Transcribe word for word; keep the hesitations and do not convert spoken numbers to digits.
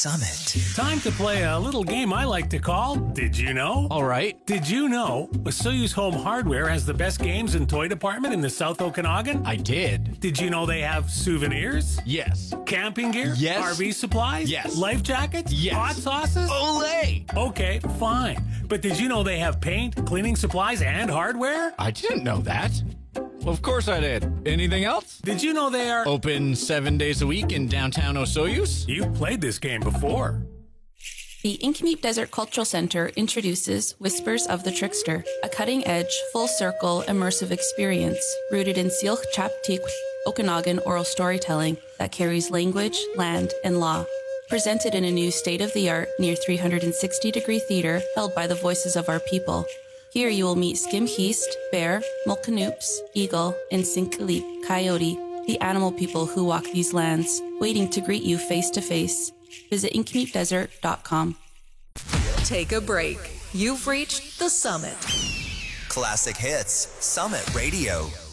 Summit. Time to play a little game I like to call Did You Know? All right. Did you know Soyuz Home Hardware has the best games and toy department in the South Okanagan? I did. Did you know they have souvenirs? Yes. Camping gear? Yes. R V supplies? Yes. Life jackets? Yes. Hot sauces? Olay! Okay, fine. But did you know they have paint, cleaning supplies, and hardware? I didn't know that. Well, of course I did. Anything else? Did you know they are... Open seven days a week in downtown Osoyoos? You've played this game before. The Inkmeep Desert Cultural Center introduces Whispers of the Trickster, a cutting-edge, full-circle, immersive experience rooted in Syilx Chaptik Okanagan oral storytelling that carries language, land, and law. Presented in a new state-of-the-art, near three hundred sixty degree theater held by the voices of our people. Here you will meet Skimheast, Bear, Mulcanoops, Eagle, and Sinkaleep, Coyote, the animal people who walk these lands, waiting to greet you face-to-face. Visit inkmeep desert dot com. Take a break. You've reached the summit. Classic Hits, Summit Radio.